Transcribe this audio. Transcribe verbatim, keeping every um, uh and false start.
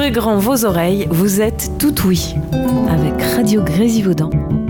Ouvrez grand vos oreilles, vous êtes tout oui avec Radio Grésivaudan.